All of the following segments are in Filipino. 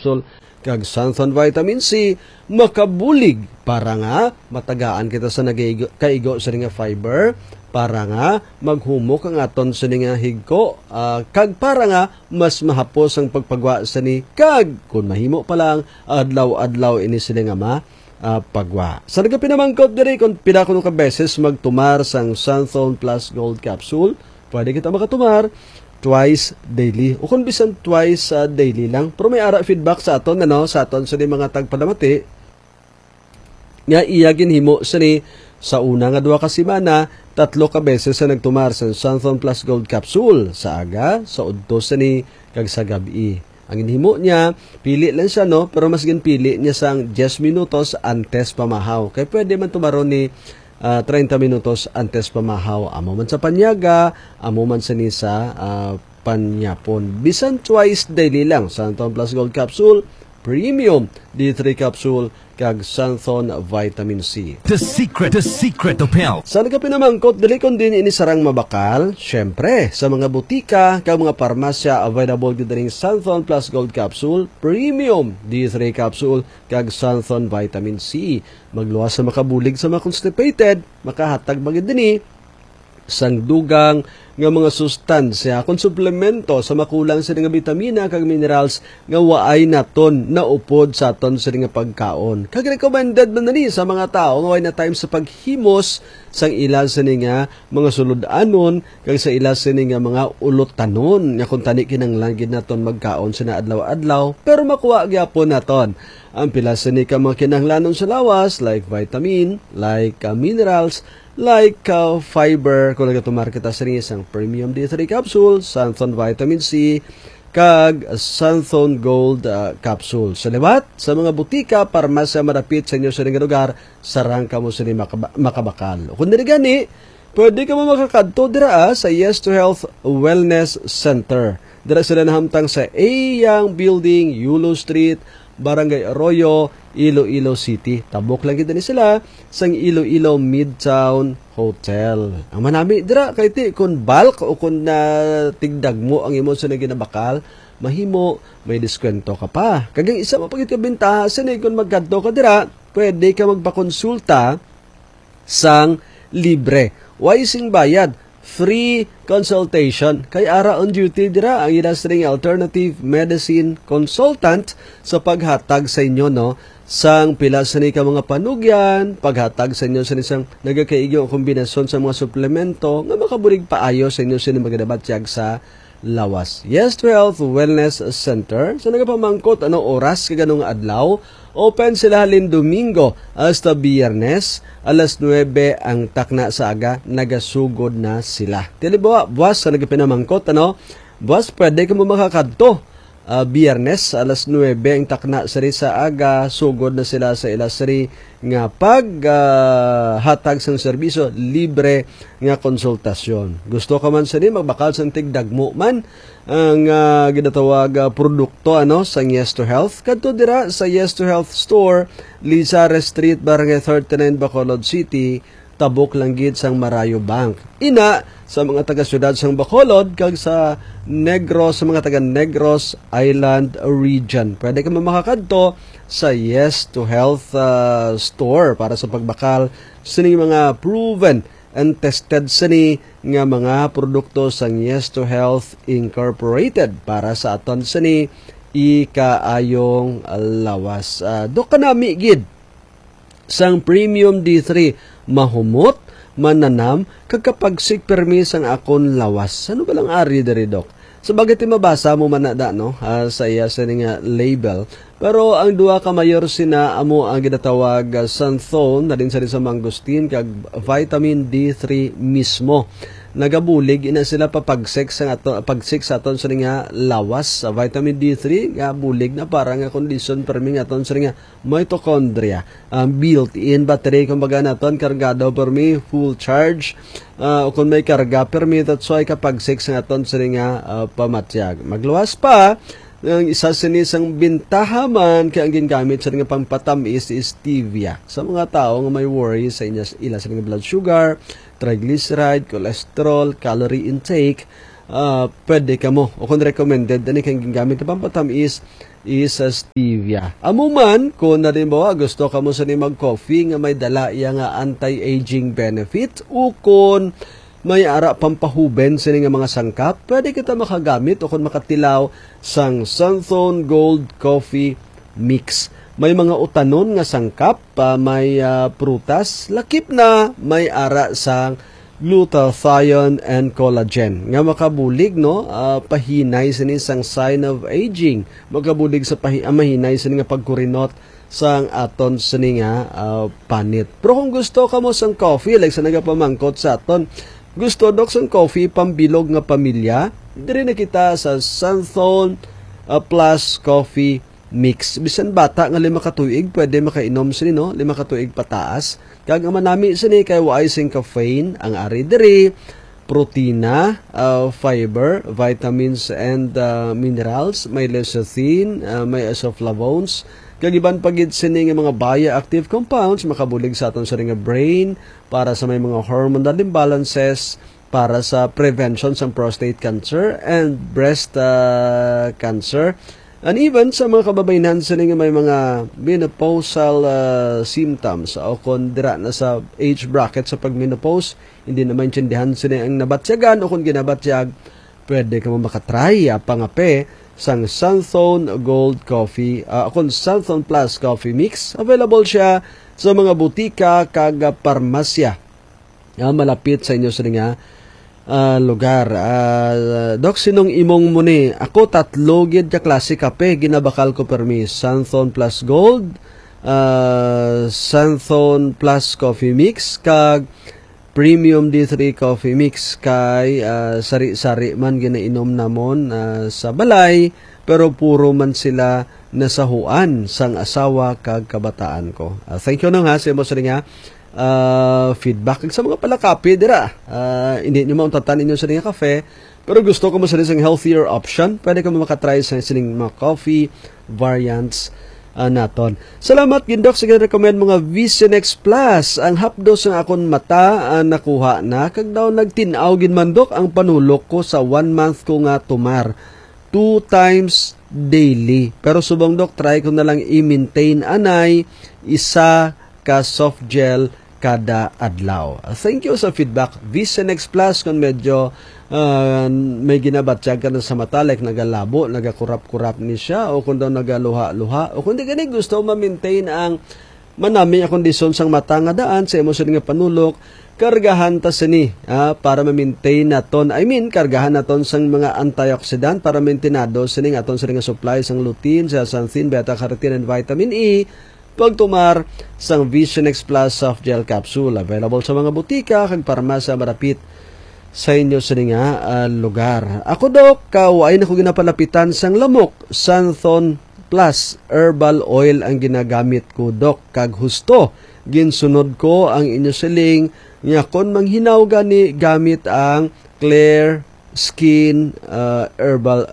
capsule kag Santhon vitamin C makabulig para nga matagaan kita sa kaigo sa nga fiber, para nga maghumok ang aton sa nga higko, kag para nga mas mahapos ang pagpagwa sa ni kag kung mahimo pa lang adlaw-adlaw ini sila nga pagwa. Sa nagapinamangkot diri kung pila kuno ka beses magtumar sang Santhon Plus Gold Capsule, pwede kita makatumar twice daily o kung bisan twice daily lang, pero may ara feedback sa aton sa aton sa mga tagpalamati nga iya ginhimo sa una nga 2 ka semana 3 ka beses sa nagtumar sa Santhon Plus Gold Capsule sa aga, sa udto sa ni kag sa gabi. Ang ginhimo niya pili lang siya pero mas ginpili niya sang 10 minutos antes pamahaw, kay pwede man tumaron ni 30 minutos antes pamahaw, amo man sa panyaga, amo man sa nisa panyapon. Bisan twice daily lang, Santhon Plus Gold Capsule, Premium D3 Capsule, kag Santhon Vitamin C. The secret of health. Sa nagapinamangkot, dali kon din ini sarang mabakal, syempre, sa mga butika, kag mga parmasya, available din Santhon Plus Gold Capsule, Premium D3 Capsule, kag Santhon Vitamin C. Magluwas sa makabulig sa mga constipated, makahatag bagid dinhi sang dugang nga mga sustansya kung suplemento sa makulang sa nga vitamina kag minerals nga waay naton na upod sa aton sa nga pagkaon. Kag recommended man ni sa mga tao nga waay na time sa paghimos sang ila sa nga mga sulod-anon kag sa ila sa nga mga ulot-tanon nga kung tani kinahanglan gid naton magkaon sa adlaw-adlaw, pero makuha gyapon naton ang pila sa ka mga kinahanglanon sa lawas like vitamin, like minerals, like fiber, kung nagatumar kita sa isang Premium D3 Capsule, Santhon Vitamin C, kag Santhon Gold Capsule. Sa liwat, sa mga butika, parmasya marapit sa inyo sa nga lugar, sarang ka mo sa makabakal. Kung nirigani, pwede ka mo makakadto dira sa Yes to Health Wellness Center. Dira sila nahamtang sa Ayang Building, Yulo Street, Barangay Arroyo, Iloilo City. Tabok lang kita ni sila sang Iloilo Midtown Hotel. Ang manami dira kay ti kun bulk o kun tigdag mo ang imo sa naginabakal, mahimo may diskwento ka pa. Kagang isa mo pagit ka bentaha sa kun magkadto ka dira, pwede ka magpakonsulta sang libre. Why sing bayad? Free consultation. Kay ara on duty dira ang industry alternative medicine consultant sa paghatag sa inyo sang pila sa ni ka mga panugyan, paghatag sa inyo sa isang nagakaigyo kombinasyon sa mga suplemento nga makabulig paayo sa inyo sa magadabatyag sa lawas. Yes to Health Wellness Center. Sa nagapamangkot anong oras kaganong adlaw? Open sila halin Domingo hasta Biyernes, alas 9 ang takna sa aga, nagasugod na sila. Tilibawa, buwas sa nagapinamangkot, buwas, pwede ka mo makakadto. Biyernes, alas 9 ang takna sari sa aga, sugod na sila sa ilasari nga hatag sang serbisyo, libre nga konsultasyon. Gusto ka man sa ni magbakal sang tigdagmo man ang ginatawag produkto sa Yes to Health. Kadto dira sa Yes to Health Store, Lizares Street, Barangay 39, Bacolod City, tabok lang gid sang Marayo Bank. Ina sa mga taga-syudad sang Bacolod kag sa Negros, sa mga taga-Negros Island Region. Pwede ka makakadto sa Yes to Health Store para sa pagbakal sa mga proven and tested sini nga mga produkto sang Yes to Health Incorporated para sa aton sini ikaayong lawas. Do kanami gid sang Premium D3 mahumot, mananam, kagkapagsik permis ang akon lawas. Ano ba lang ari dari dok? Sabagay ti mabasa mo manada sa iya sa nga label. Pero ang duha ka mayor sina amo ang ginatawag Santhon na din sa mangustin kag vitamin D3 mismo. Nagabulig ina sila pagsik sa aton sa nga lawas sa vitamin D3 nga bulig na para nga kondisyon permi nga aton sa nga mitochondria. Built-in battery kumbaga naton kargado permi full charge. Kung may karga permi that's why kapagsik sa aton sa nga pamatyag. Magluwas pa ang isa sinisang bintaha man kaya ang gingamit sa nga pampatamis is stevia. Sa mga tao nga may worry sa ila sa nga blood sugar, triglyceride, cholesterol, calorie intake, pwede ka mo. O kung recommended, kang gingamit na pampatamis is stevia. Amuman, kung nalimbawa gusto ka mo sa ni mag-coffee nga may dala iya nga anti-aging benefit o kung may ara pampahuben sa nga mga sangkap, pwede kita makagamit o kung makatilaw sang Sunzone Gold Coffee Mix. May mga utanon nga sangkap, may prutas, lakip na may ara sang glutathione and collagen. Nga makabulig, no? Pahinay sa isang sign of aging. Makabulig sa mahinay sa nga pagkurinot sang aton sa nga panit. Pero kung gusto ka mo sang coffee, like sa nagapamangkot sa aton, gusto dok sang coffee pambilog nga pamilya, diri na kita sa Sunzone Plus Coffee Mix. Bisan bata nga 5 katuig, pwede makainom sini, no? 5 katuig pataas. Kag ang manami sini kay waay sing caffeine, ang ari diri, protina, fiber, vitamins and minerals, may lecithin, may isoflavones, kag iban pagid sini nga mga bioactive compounds makabulig sa aton sa nga brain para sa may mga hormonal imbalances, para sa prevention sa prostate cancer and breast cancer. And even sa mga kababayanan sa nga may mga menopausal symptoms o kung dira na sa age bracket sa pag-menopause, hindi na maintindihan sila ang nabatsyagan o kung ginabatsyag, pwede ka mo makatry pangape sang Sunzone Gold Coffee kung Sunzone Plus Coffee Mix. Available siya sa mga butika kag parmasya malapit sa inyo sa nga lugar. Dok, sinong imong muni? Ako 3 gid ka klase kape ginabakal ko permi. Sunzone Plus Gold, Sunzone Plus Coffee Mix kag Premium D3 Coffee Mix. Kay sari-sari man ginainom namon sa balay, pero puro man sila nasahuan sang asawa kag kabataan ko. Thank you nang ha sa mo sa nga feedback sa mga palakapi dira. Hindi nyo mauntatан inyo sa nga kafe, pero gusto ko mo sa isang healthier option, pwede ka mo makatry sa sining mga coffee variants naton. Salamat gindok sa recommend mga Visionex Plus. Ang hapdos ng akon mata nakuha na, kag daw nagtinaw gin mandok ang panulok ko sa 1 month ko nga tumar 2 times daily. Pero subong dok, try ko na lang i-maintain anay isa ka soft gel kada adlaw. Thank you sa feedback. Visionex Plus, kung medyo may ginabatsyag ka na sa mata, like nagalabo, nagakurap-kurap ni siya, o kung daw nagaluha-luha, o kung di gani gusto ma-maintain ang manami ang kondisyon sang mata nga daan sa emosyon nga panulok, kargahan ta sini para ma-maintain naton, kargahan naton sang mga antioxidant para maintainado sini aton sa nga supply sang lutein, zeaxanthin, beta-carotene and vitamin E, pagtumar sang Visionex Plus soft gel capsule. Available sa mga butika kag parmasya marapit sa inyo sa nga lugar. Ako dok, kawain ako ginapalapitan sang lamok. Sunzone Plus herbal oil ang ginagamit ko dok, kag husto ginsunod ko ang inyo siling nga kon manghinaw gani gamit ang Clear Skin herbal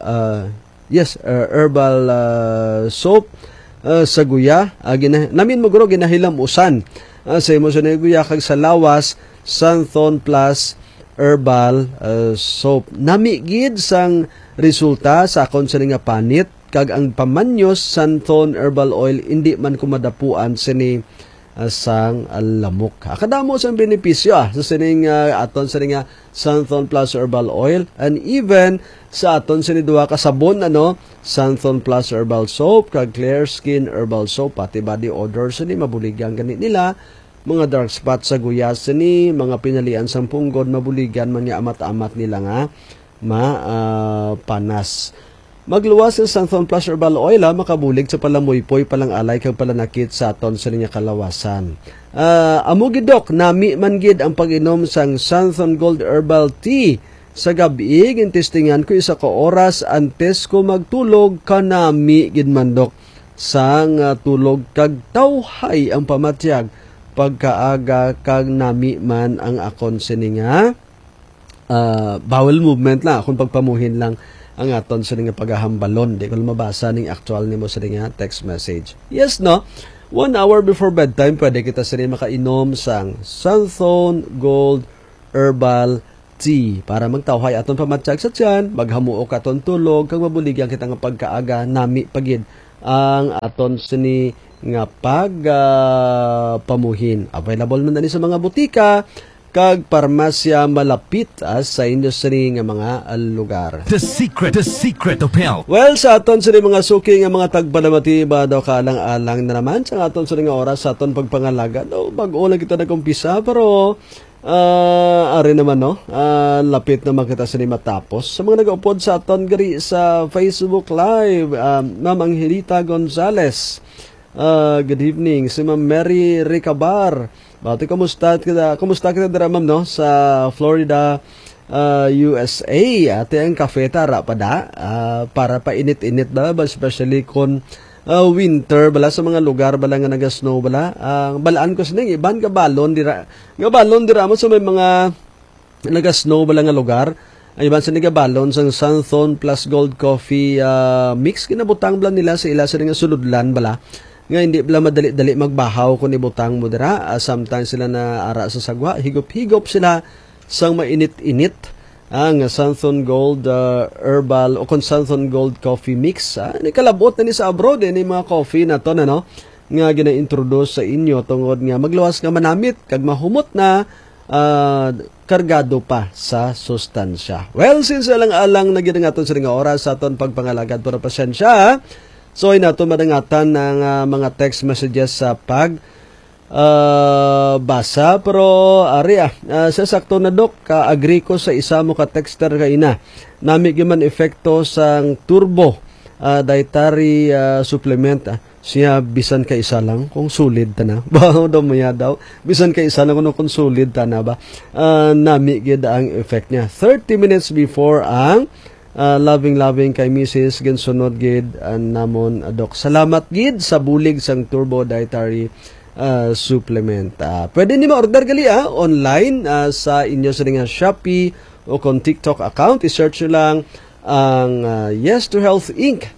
soap sa guya. Namin maguro ginahilam usan sa imo sa guya kag sa lawas Sunzone Plus herbal soap. Nami gid sang resulta sa akon sa nga panit, kag ang pamanyos Sunzone herbal oil hindi man ko madapuan sini sang lamok. Kadamo sang benepisyo sa sining aton sa nga Sunzone Plus herbal oil, and even sa aton sini duha ka sabon Sunzone Plus herbal soap kag Clear Skin herbal soap, pati body odor sini mabuligan gani nila. Mga dark spots sa guyas ni, mga pinalian sang punggod, mabuligan man nga amat-amat nila nga panas. Magluwas ang Sunzone Plus herbal oil makabulig sa palamuypoy palang alay kag palanakit sa aton sa niya kalawasan. Amo gidok, nami man gid ang pag-inom sang Sunzone Gold Herbal Tea sa gabi. Gintistingan ko 1 oras antes ko magtulog, kanami gid mandok sang tulog kag tawhay ang pamatyag pagkaaga kag nami man ang akon sininga bowel movement lang, akong pagpamuhin lang ang aton sininga pagahambalon. Di ko mabasa ning actual nimo sininga text message. Yes, no? 1 hour before bedtime, pwede kita sininga makainom sang Sunzone Gold Herbal Tea para magtawhay aton pamatyag sa tiyan, maghamuok aton tulog, kag mabuligyan kita nga pagkaaga nami pagid ang aton sini nga pamuhin. Available man sa mga butika kag parmasya malapit sa inyo sini nga mga lugar. The secret of health. Well, sa aton sini mga suki nga mga tagpalamati ba daw kaalang-alang na naman sa aton sini nga oras sa aton pagpangalaga. No, bag-o lang kita nag-umpisa pero ari naman no, lapit naman kita sini matapos. Sa mga nag-upod sa aton gari sa Facebook Live, Ma'am Angelita Gonzales. Good evening. Si Ma'am Mary Ricabar. Bati, kumusta kita dira ma'am no sa Florida, USA. Ate ang kafe tara pa da para pa init-init ba especially kon winter bala sa mga lugar bala nga naga-snow bala. Balaan ko sining iban nga balon dira mo sa may mga naga-snow bala nga lugar. Ay iban sa balon sa Sunthorn plus Gold Coffee mix kinabutang bala nila sa ila sa nga suludlan bala. Nga hindi bala madali-dali magbahaw kung ibutang mo dira. Sometimes sila na ara sa sagwa, higop-higop sila sang mainit-init ang Sunthorn Gold Herbal o kung Sunthorn Gold Coffee Mix. Ni kalabot na ni sa abroad ni mga coffee na to na no nga gina-introduce sa inyo tungod nga magluwas nga manamit kag mahumot na kargado pa sa sustansya. Well, since alang-alang na gid nga aton sa nga oras sa aton pagpangalagad para pasensya. So, inato madangatan ng mga text messages sa basa. Pero, sa sakto na dok, agree ko sa isa mo ka-texter ka ina. Nami giman efekto sang turbo dietary supplement. Siya, bisan ka isa lang, kung sulid ta na. Bahaw daw maya daw. Bisan ka isa lang, kung sulid ta na ba. Nami gid ang effect niya. 30 minutes before ang loving kay Mrs. Gensunod gid namon dok. Salamat gid sa bulig sang turbo dietary supplement. Pwede ni ma-order gali online sa inyo sa nga Shopee o kung TikTok account. I-search nyo lang ang Yes to Health Inc.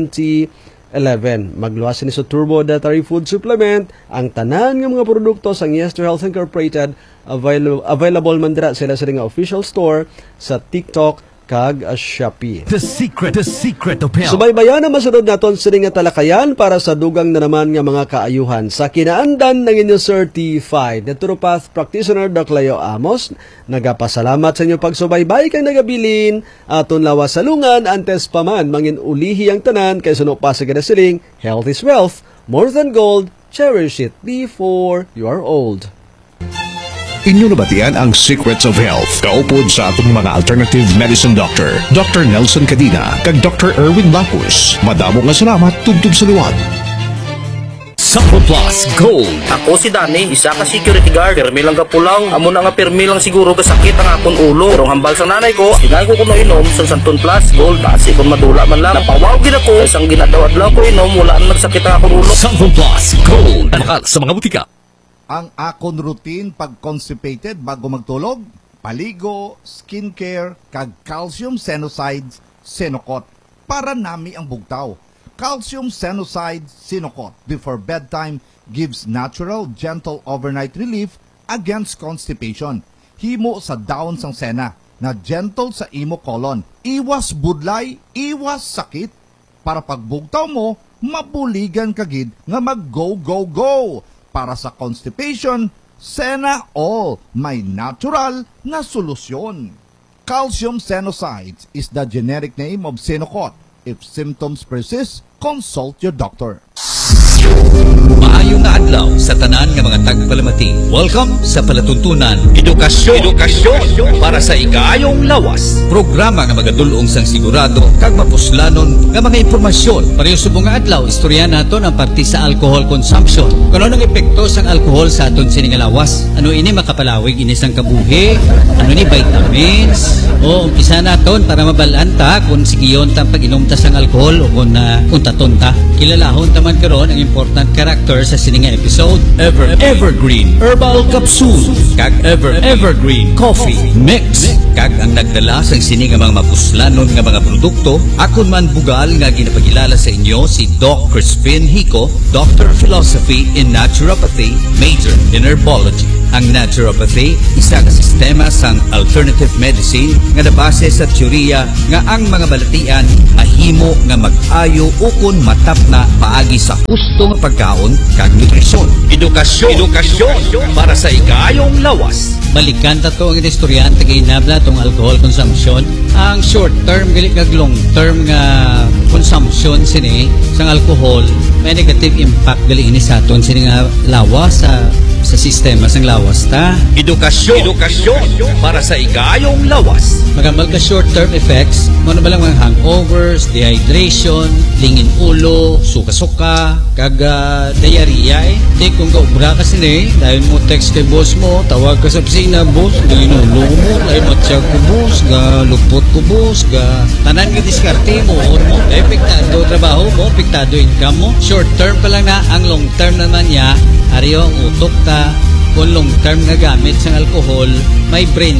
2011. Magluwasin ni sa turbo dietary food supplement. Ang tanan ng mga produkto sang Yes to Health Incorporated available man dira sila sa nga official store sa TikTok kag Shopee. The secret of health. Subaybayan na masunod naton sa nga talakayan para sa dugang na naman nga mga kaayuhan. Sa kinaandan ng inyong certified naturopath practitioner Doc Leo Amos, nagapasalamat sa inyong pagsubaybay kang nagabilin aton lawas salungan antes pa man mangin ulihi ang tanan kay suno pa sa siling health is wealth, more than gold, cherish it before you are old. Inyo nabatian ang Secrets of Health. Kaupod sa atong mga alternative medicine doctor, Dr. Nelson Cadina, kag Dr. Erwin Lapus. Madamo nga salamat tugtog sa luwad. Sampo Plus Gold. Ako si Danny, isa ka security guard. Permi lang ka pulang. Amo na nga permi lang siguro kasakit ang akong ulo. Pero hambal sa nanay ko, sinay ko kuno inom sa Santon Plus Gold. Kasi kung madula man lang, napawaw gina ko. Isang ginadawad lang ko inom, wala na nagsakit ang akong ulo. Sampo Plus Gold. Mahal sa mga butika. Ang akon routine pag constipated bago magtulog, paligo, skincare, kag calcium senosides, Senokot. Para nami ang bugtaw. Calcium senosides, Senokot before bedtime gives natural, gentle overnight relief against constipation. Himo sa daon sang sena na gentle sa imo colon. Iwas budlay, iwas sakit. Para pagbugtaw mo, mabuligan kagid nga mag-go, go, go. Para sa constipation, Sena All, may natural na solusyon. Calcium Senosides is the generic name of Senokot. If symptoms persist, consult your doctor. Maayong nga adlaw sa tanan nga mga tagpalamati. Welcome sa palatuntunan Edukasyon para sa ikayong lawas. Programa nga magadulong sang sigurado kag mapuslanon nga mga impormasyon. Pareho subong nga adlaw istorya naton ang parte sa alcohol consumption. Kano ang epekto sang alcohol sa aton sini nga lawas? Ano ini makapalawig ini sang kabuhi? Ano ni vitamins? O umpisa naton para mabalaan ta kung sigiyon ta pag inom ta sang alcohol o kung taton ta. Kilalahon ta man karon ang important character sa sa sininga episode, Evergreen Herbal Capsule kag Evergreen Coffee Mix. Kag ang nagdala sa sininga mga mapuslanon nga mga produkto, akon man bugal nga ginapagilala sa inyo si Doc Crispin Hico, Doctor of Philosophy in Naturopathy, Major in Herbology. Ang naturopathy, isa ka sistema sang alternative medicine nga nabase sa teorya nga ang mga balatian mahimo nga mag-ayo ukon matap na paagi sa husto nga pagkaon kag nutrisyon. Edukasyon para sa ikayong lawas. Balikan ta to ang istoryahan tagainabla tong alcohol consumption. Ang short term gali kag long term nga consumption sini sang alcohol may negative impact gali ini sa aton sini nga lawas sa sistema sang lawas ta. Edukasyon para sa ikayong lawas. Magamal ka short-term effects, ano ba lang mga hangovers, dehydration, lingin ulo, suka-suka, kag diarrhea eh. Di kung kaubra ka sini, dahil mo text kay boss mo, tawag ka sa opisina, boss, ginulo mo, dahil matsyag ko boss, lupot ko boss, tanan ka diskarte mo, dahil piktado trabaho mo, piktado income mo. Short-term pa lang na, ang long-term naman niya, ariyo ang utok ta. Kung long-term na gamit sa alcohol, may brain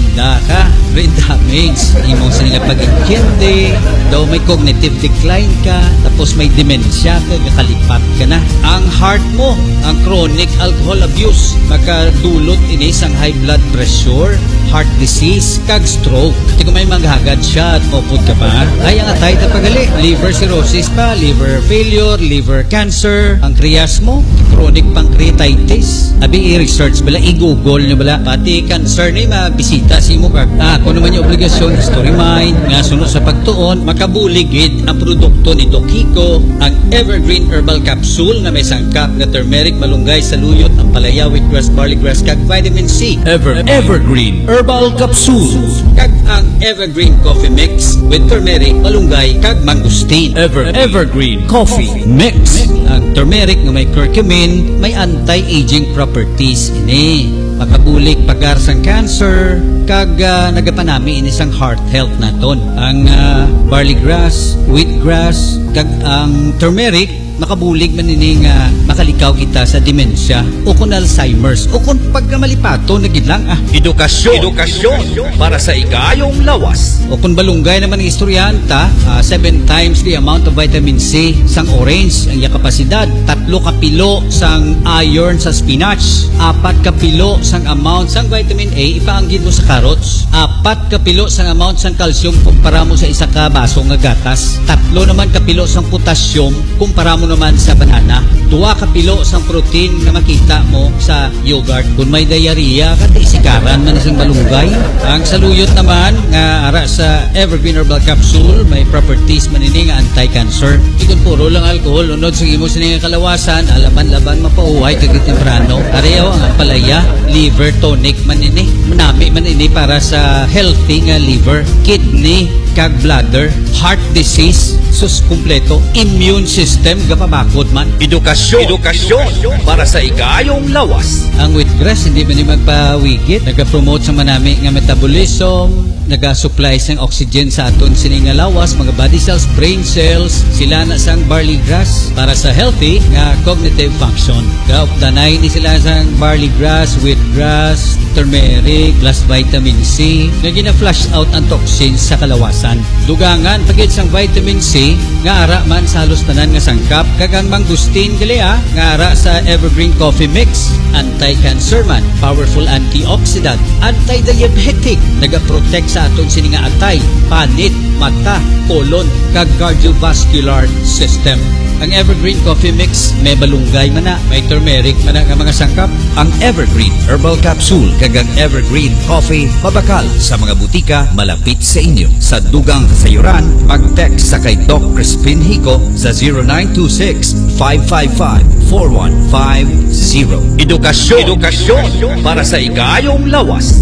damage. Imong sa nga pag-ikindi, daw may cognitive decline ka, tapos may dementia ka, kakalipat ka na. Ang heart mo, ang chronic alcohol abuse, makadulot ini sang high blood pressure, heart disease, kag stroke. Kung may maghagad siya at mapud ka pa, ay ang atay tapagali, liver cirrhosis pa, liver failure, liver cancer, pancreas mo, chronic pancreatitis. Abi i-research bala, i-google nyo bala, pati cancer ni mabisita si mo kag kung naman yung obligasyon, history mind, nga sunod sa pagtuon, makabuligid ang produkto ni Doc Hico, ang Evergreen Herbal Capsule na may sangkap na turmeric, malunggay, saluyot, ang palaya, wheatgrass, barley grass, kag vitamin C. Evergreen Herbal Capsule. Kag ang Evergreen Coffee Mix with turmeric, malunggay, kag mangosteen. Evergreen Coffee Mix. Ang turmeric na may curcumin, may anti-aging properties ini. Makabulik pagar sang cancer, kag nagapanami ini sang heart health naton. Ang barley grass, wheatgrass, kag ang turmeric, makabulig man ini nga makalikaw kita sa dementia o kung Alzheimer's o kung pagkamalipato nagidlang Edukasyon para sa ikayong lawas. O kung balunggay naman ang istoryanta, 7 times the amount of vitamin C sang orange ang kapasidad, 3 kapilo sang iron sa spinach, 4 kapilo sang amount sang vitamin A ipaanggid mo sa carrots, 4 kapilo sang amount sang calcium kumpara mo sa isa ka baso nga gatas, 3 naman kapilo sang potassium kumpara mo naman sa banana, 2 kapilo sang protein na makita mo sa yogurt. Kung may diarrhea, isikaran man isang malunggay. Ang saluyot naman nga ara sa Evergreen Herbal Capsule, may properties man ini nga anti-cancer. Ikon puro lang alcohol, unod sa imo sa nga kalawasan, alaban-laban mapauhay kagit temprano. Ariyaw ang palaya, liver tonic man ini. Manami man ini para sa healthy nga liver, kidney, kag bladder, heart disease, sus kumpleto, immune system gapabakod man. Edukasyon para sa ikayong lawas. Ang wheatgrass hindi man magpawigit, nagapromote sa manami nga metabolism, naga-supply sang oxygen sa aton sini nga lawas, mga body cells, brain cells, sila na sang barley grass para sa healthy nga cognitive function. Danay ni sila sang barley grass, wheatgrass, turmeric, plus vitamin C, nga gina-flush out ang toxins sa kalawasan. Dugangan pagit sang vitamin C nga ara man sa halos tanan nga sangkap, kagang mangosteen gali nga ara sa Evergreen Coffee Mix, anti-cancer man, powerful antioxidant, anti-diabetic, naga-protect sa aton sini nga atay, panit, mata, colon, kag cardiovascular system. Ang Evergreen Coffee Mix may balunggay man na, may turmeric man nga mga sangkap. Ang Evergreen Herbal Capsule kag ang Evergreen Coffee mabakal sa mga butika malapit sa inyo. Sa dugang kasayuran, mag-text sa kay Doc Crispin Hico sa 0926-555-4150. Edukasyon para sa ikayong lawas.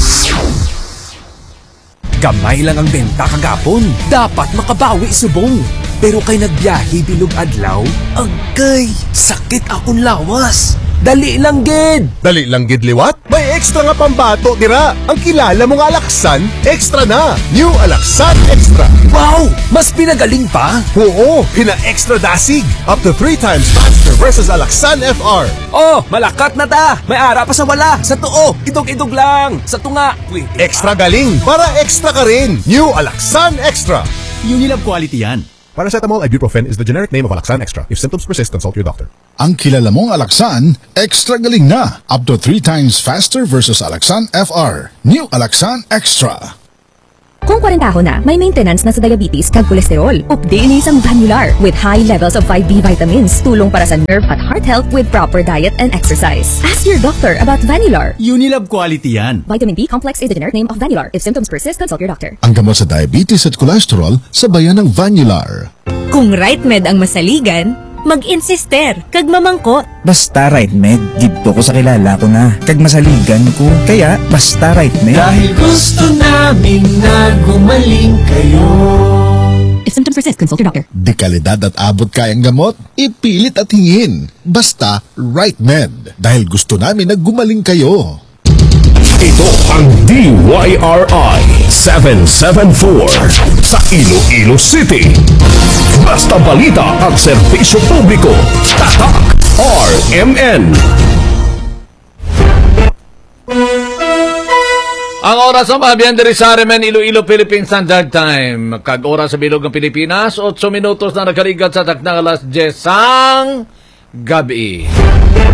Gamay lang ang benta kagapon. Dapat makabawi subong. Pero kay nagbiyahe bilog adlaw, agkay, sakit akong lawas. Dali lang gid. Dali lang gid liwat. May extra nga pambato dira. Ang kilala mo nga Alaksan, extra na. New Alaksan Extra. Wow! Mas pinagaling pa. Oo, pina-extra dasig. Up to 3 times faster versus Alaksan FR. Oh, malakat na ta. May ara pa sa wala. Sa tuo, idog-idog lang. Sa tunga. Wait, Extra galing para extra ka rin. New Alaksan Extra. Unilab quality yan. Paracetamol ibuprofen is the generic name of Alaksan Extra. If symptoms persist, consult your doctor. Ang kilala mong Alaksan, extra galing na. Up to 3 times faster versus Alaksan FR. New Alaksan Extra. Kung 40 na, may maintenance na sa diabetes kag kolesterol. Update ni isang Vanular with high levels of 5B vitamins. Tulong para sa nerve at heart health with proper diet and exercise. Ask your doctor about Vanular. Unilab quality yan. Vitamin B complex is the generic name of Vanular. If symptoms persist, consult your doctor. Ang gamot sa diabetes at cholesterol, sabayan ng Vanular. Kung RightMed ang masaligan, mag-insister, kag mamangkot. Basta RightMed, dito ko sa kilala ko na. Kag masaligan ko, kaya basta RightMed. Dahil gusto namin na gumaling kayo. If symptoms persist, consult your doctor. Di kalidad at abot kayang gamot, ipilit at hingin. Basta RightMed. Dahil gusto namin na gumaling kayo. Ito ang DYRI 774 sa Iloilo City. Basta balita at serbisyo publiko. Tatak RMN. Ang oras sa mabiyan diri sa RMN Iloilo Philippine Standard Time. Kag oras sa bilog ng Pilipinas, 8 minutos na nagkaligat sa taknang alas 10 sang gabi.